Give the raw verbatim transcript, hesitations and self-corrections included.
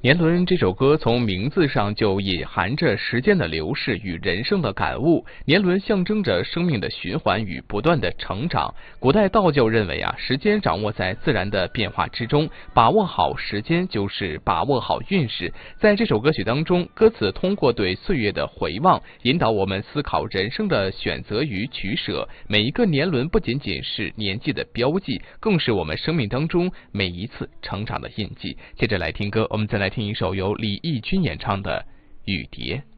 年轮这首歌从名字上就隐含着时间的流逝与人生的感悟，年轮象征着生命的循环与不断的成长。古代道教认为啊，时间掌握在自然的变化之中，把握好时间就是把握好运势。在这首歌曲当中，歌词通过对岁月的回望，引导我们思考人生的选择与取舍。每一个年轮不仅仅是年纪的标记，更是我们生命当中每一次成长的印记。接着来听歌，我们再来听一首由李翊君演唱的《雨蝶》。